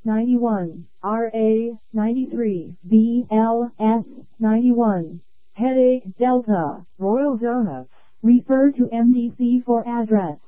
91, RA 93, BLS 91. Headache Delta, Royal Donuts. Refer to MDC for address.